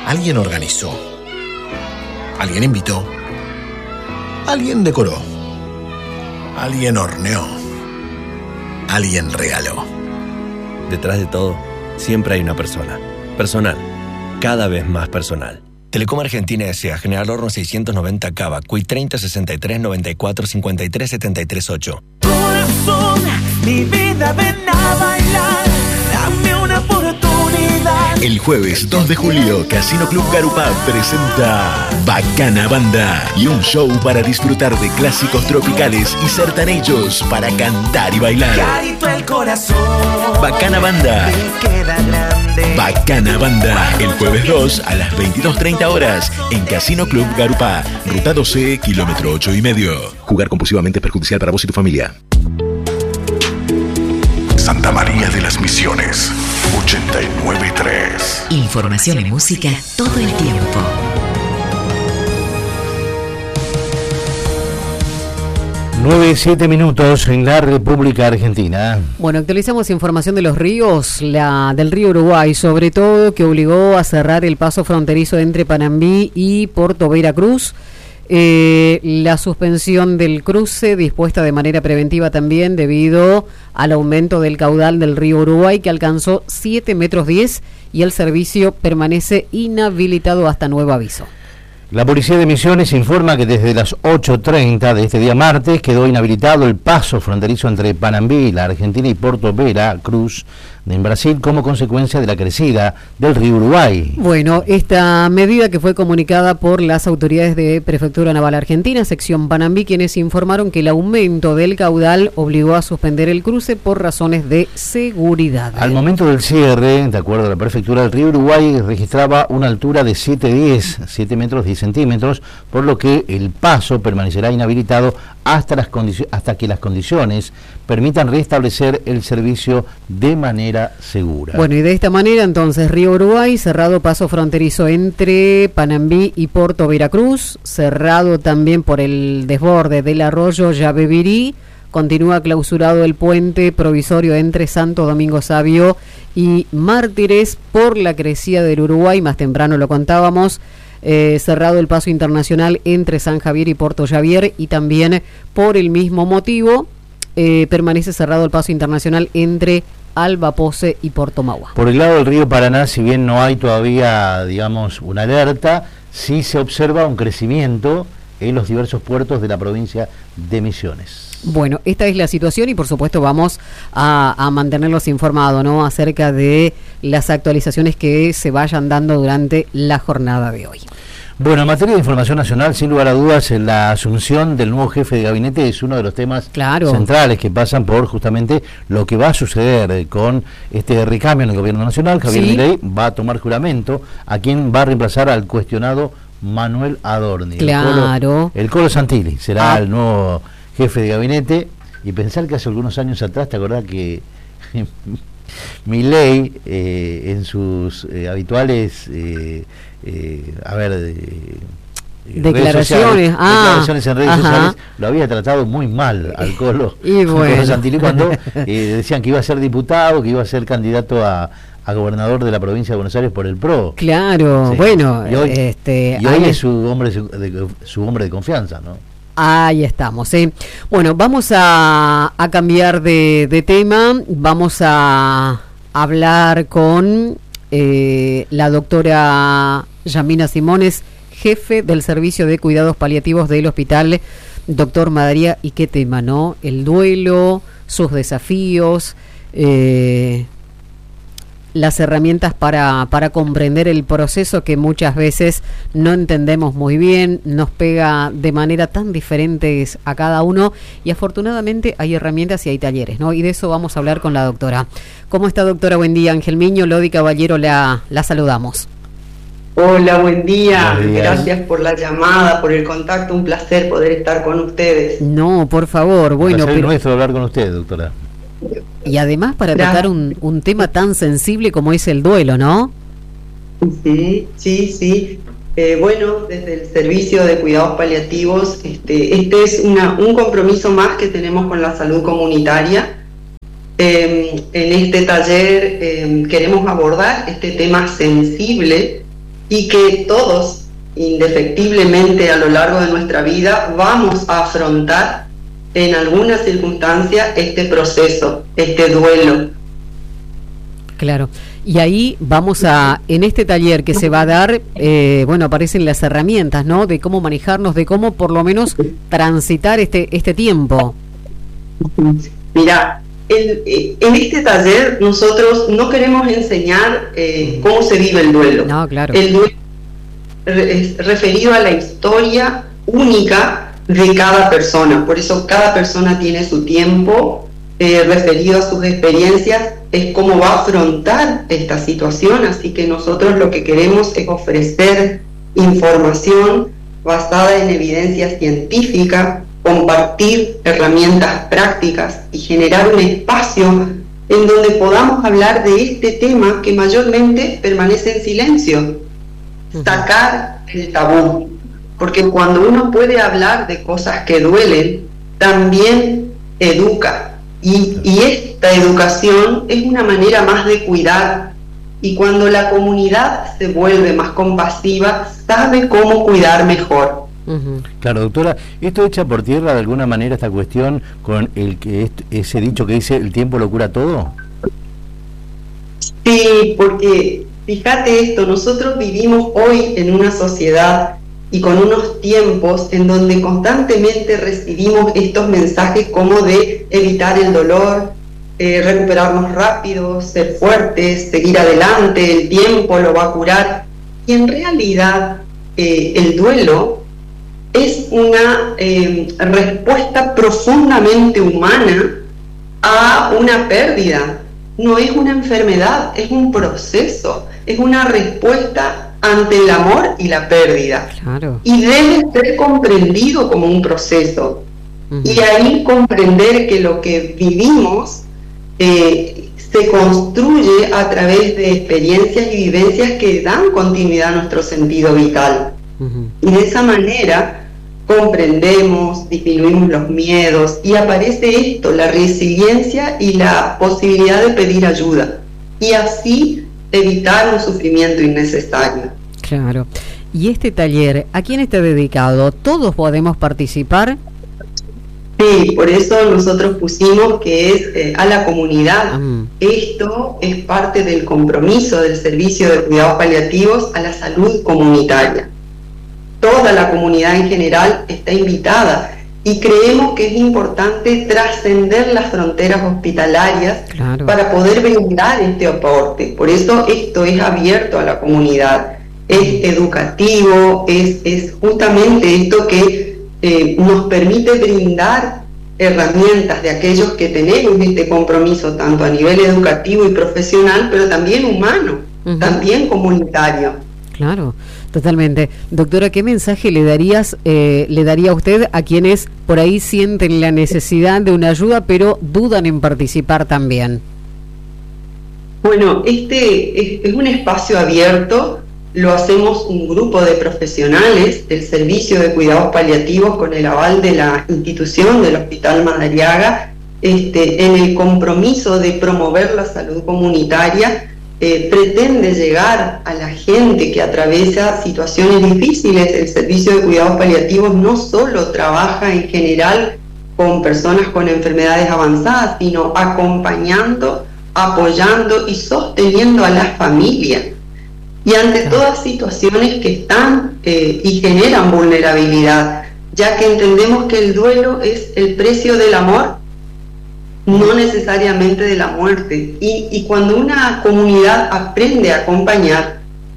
Alguien organizó. Alguien invitó. Alguien decoró. Alguien horneó. Alguien regaló. Detrás de todo, siempre hay una persona. Personal. Cada vez más personal. Telecom Argentina S.A. General Horno 690 Cava, CUI 30 63 94 53 73 8. Corazón, mi vida, ven a bailar, dame una oportunidad. El jueves 2 de julio, Casino Club Garupá presenta Bacana Banda y un show para disfrutar de clásicos tropicales y sertanejos para cantar y bailar. Carito el corazón, Bacana Banda. me queda grande. Bacana Banda, el jueves 2 a las 22:30 horas en Casino Club Garupá, Ruta 12, kilómetro 8,5. Jugar compulsivamente es perjudicial para vos y tu familia. Santa María de las Misiones, 89.3. Información y música todo el tiempo. Nueve, 7 minutos en la República Argentina. Bueno, actualizamos información de los ríos, del río Uruguay, sobre todo, que obligó a cerrar el paso fronterizo entre Panambí y Puerto Veracruz. La suspensión del cruce dispuesta de manera preventiva también debido al aumento del caudal del río Uruguay, que alcanzó 7,10 metros y el servicio permanece inhabilitado hasta nuevo aviso. La Policía de Misiones informa que desde las 8:30 de este día martes quedó inhabilitado el paso fronterizo entre Panambí, la Argentina, y Puerto Veracruz, en Brasil, como consecuencia de la crecida del río Uruguay. Bueno, esta medida que fue comunicada por las autoridades de Prefectura Naval Argentina, sección Panambí, quienes informaron que el aumento del caudal obligó a suspender el cruce por razones de seguridad. Al momento del cierre, de acuerdo a la Prefectura, el río Uruguay registraba una altura de 7 metros 10 centímetros, por lo que el paso permanecerá inhabilitado hasta que las condiciones permitan restablecer el servicio de manera segura. Bueno, y de esta manera entonces río Uruguay, cerrado paso fronterizo entre Panambí y Puerto Veracruz, cerrado también por el desborde del arroyo Yabebirí, continúa clausurado el puente provisorio entre Santo Domingo Sabio y Mártires por la crecida del Uruguay, más temprano lo contábamos. Cerrado el paso internacional entre San Javier y Puerto Javier, y también por el mismo motivo permanece cerrado el paso internacional entre Alba Pose y Puerto Magua. Por el lado del río Paraná, si bien no hay todavía, digamos, una alerta, sí se observa un crecimiento en los diversos puertos de la provincia de Misiones. Bueno, esta es la situación y por supuesto vamos a mantenerlos informados, ¿no?, acerca de las actualizaciones que se vayan dando durante la jornada de hoy. Bueno, en materia de información nacional, sin lugar a dudas, la asunción del nuevo jefe de gabinete es uno de los temas centrales que pasan por justamente lo que va a suceder con este recambio en el gobierno nacional. Javier Milei va a tomar juramento, a quien va a reemplazar al cuestionado Manuel Adorni. Claro. El Colo Santilli será el nuevo jefe de gabinete, y pensar que hace algunos años atrás, ¿te acordás que Milei en sus habituales declaraciones en redes sociales lo había tratado muy mal al Colo, y bueno. Colo Santilli, cuando decían que iba a ser diputado, que iba a ser candidato a gobernador de la provincia de Buenos Aires por el PRO. Claro, sí. Bueno, y hoy es su hombre de confianza, ¿no? Ahí estamos, ¿eh? Bueno, vamos a cambiar de tema. Vamos a hablar con la doctora Yamina Simones, jefe del Servicio de Cuidados Paliativos del Hospital Dr. Madariaga. ¿Y qué tema, no? El duelo, sus desafíos, las herramientas para comprender el proceso que muchas veces no entendemos muy bien, nos pega de manera tan diferentes a cada uno, y afortunadamente hay herramientas y hay talleres, ¿no? Y de eso vamos a hablar con la doctora. ¿Cómo está, doctora? Buen día. Ángel Miño, Lodi Caballero, la saludamos. Hola, buen día. Gracias por la llamada, por el contacto. Un placer poder estar con ustedes. No, por favor. Bueno, es nuestro hablar con usted, doctora. Y además para tratar un tema tan sensible como es el duelo, ¿no? Sí. Bueno, desde el Servicio de Cuidados Paliativos, este es un compromiso más que tenemos con la salud comunitaria. En este taller queremos abordar este tema sensible y que todos, indefectiblemente a lo largo de nuestra vida, vamos a afrontar en alguna circunstancia este proceso, este duelo. Claro. Y ahí vamos en este taller que se va a dar, aparecen las herramientas, ¿no? De cómo manejarnos, de cómo por lo menos transitar este tiempo. Mira, en este taller nosotros no queremos enseñar cómo se vive el duelo. No, claro. El duelo es referido a la historia única de cada persona, por eso cada persona tiene su tiempo referido a sus experiencias, es cómo va a afrontar esta situación, así que nosotros lo que queremos es ofrecer información basada en evidencia científica, compartir herramientas prácticas y generar un espacio en donde podamos hablar de este tema que mayormente permanece en silencio, sacar el tabú, porque cuando uno puede hablar de cosas que duelen, también educa. Y esta educación es una manera más de cuidar, y cuando la comunidad se vuelve más compasiva, sabe cómo cuidar mejor. Claro, doctora, ¿esto echa por tierra de alguna manera esta cuestión con ese dicho que dice el tiempo lo cura todo? Sí, porque fíjate esto, nosotros vivimos hoy en una sociedad y con unos tiempos en donde constantemente recibimos estos mensajes como de evitar el dolor, recuperarnos rápido, ser fuertes, seguir adelante, el tiempo lo va a curar. Y en realidad el duelo es una respuesta profundamente humana a una pérdida. No es una enfermedad, es un proceso, es una respuesta ante el amor y la pérdida. Claro. Y debe ser comprendido como un proceso. Y ahí comprender que lo que vivimos se construye a través de experiencias y vivencias que dan continuidad a nuestro sentido vital. Y de esa manera comprendemos, disminuimos los miedos y aparece esto, la resiliencia y la posibilidad de pedir ayuda. Y así evitar un sufrimiento innecesario. Claro. ¿Y este taller a quién está dedicado? ¿Todos podemos participar? Sí, por eso nosotros pusimos que es a la comunidad. Esto es parte del compromiso del Servicio de Cuidados Paliativos a la salud comunitaria. Toda la comunidad en general está invitada y creemos que es importante trascender las fronteras hospitalarias para poder brindar este aporte. Por eso esto es abierto a la comunidad, es educativo, es justamente esto que nos permite brindar herramientas de aquellos que tenemos este compromiso tanto a nivel educativo y profesional, pero también humano, también comunitario. Claro, totalmente. Doctora, ¿qué mensaje le daría usted a quienes por ahí sienten la necesidad de una ayuda, pero dudan en participar también? Bueno, este es un espacio abierto, lo hacemos un grupo de profesionales del Servicio de Cuidados Paliativos con el aval de la institución del Hospital Madariaga, en el compromiso de promover la salud comunitaria. Pretende llegar a la gente que atraviesa situaciones difíciles. El Servicio de Cuidados Paliativos no solo trabaja en general con personas con enfermedades avanzadas, sino acompañando, apoyando y sosteniendo a las familias. Y ante todas situaciones que están y generan vulnerabilidad, ya que entendemos que el duelo es el precio del amor, no necesariamente de la muerte. Y cuando una comunidad aprende a acompañar,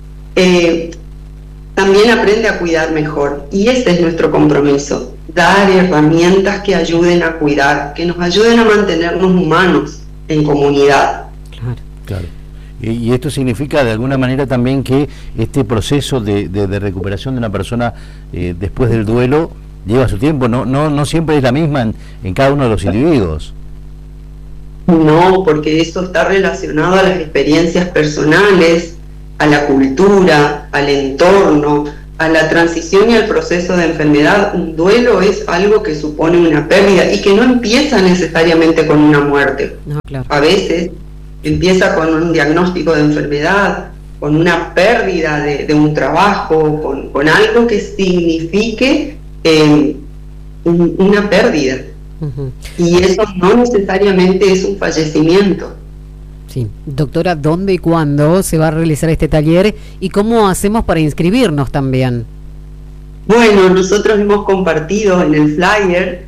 también aprende a cuidar mejor. Y ese es nuestro compromiso, dar herramientas que ayuden a cuidar, que nos ayuden a mantenernos humanos en comunidad. Claro. Y esto significa de alguna manera también que este proceso de recuperación de una persona después del duelo lleva su tiempo, no siempre es la misma en cada uno de los individuos. No, porque eso está relacionado a las experiencias personales, a la cultura, al entorno, a la transición y al proceso de enfermedad. Un duelo es algo que supone una pérdida y que no empieza necesariamente con una muerte. No, claro. A veces empieza con un diagnóstico de enfermedad, una pérdida de un trabajo, con algo que signifique una pérdida. Y eso no necesariamente es un fallecimiento. Sí. Doctora, ¿dónde y cuándo se va a realizar este taller y cómo hacemos para inscribirnos también? Bueno, nosotros hemos compartido en el flyer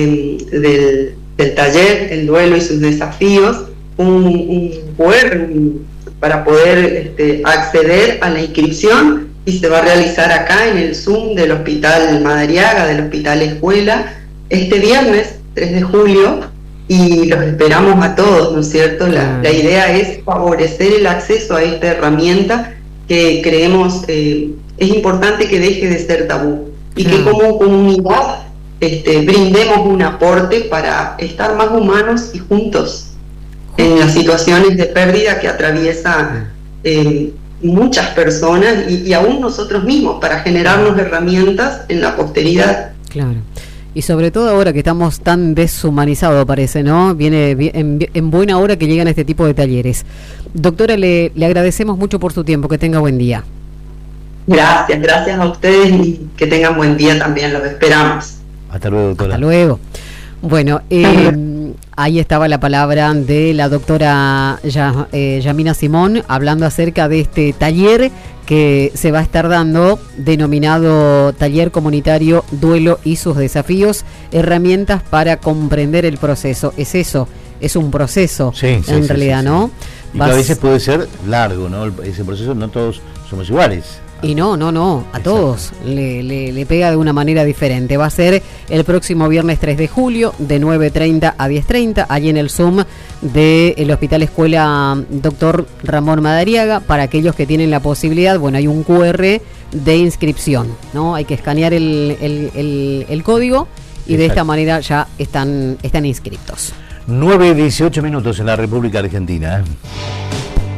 del taller El duelo y sus desafíos un QR para poder acceder a la inscripción, y se va a realizar acá en el Zoom del Hospital Madariaga, del Hospital Escuela, este viernes 3 de julio, y los esperamos a todos, ¿no es cierto? La idea es favorecer el acceso a esta herramienta que creemos es importante que deje de ser tabú, y que como comunidad brindemos un aporte para estar más humanos y juntos en las situaciones de pérdida que atraviesa muchas personas y aún nosotros mismos, para generarnos herramientas en la posteridad. Claro. Y sobre todo ahora que estamos tan deshumanizados, parece, ¿no? Viene en buena hora que llegan este tipo de talleres. Doctora, le agradecemos mucho por su tiempo, que tenga buen día. Gracias a ustedes y que tengan buen día también, los esperamos. Hasta luego, doctora. Hasta luego. Bueno, ahí estaba la palabra de la doctora Yamina Simón, hablando acerca de este taller que se va a estar dando, denominado Taller Comunitario Duelo y sus Desafíos, herramientas para comprender el proceso. Es eso, es un proceso, en realidad, ¿no? Y que a veces puede ser largo, ¿no? Ese proceso, no todos somos iguales. Y no, a todos le pega de una manera diferente. Va a ser el próximo viernes 3 de julio, de 9:30 a 10:30, allí en el Zoom del Hospital Escuela Dr. Ramón Madariaga. Para aquellos que tienen la posibilidad, bueno, hay un QR de inscripción, ¿no? Hay que escanear el código y de esta manera ya están inscritos. 9:18 en la República Argentina.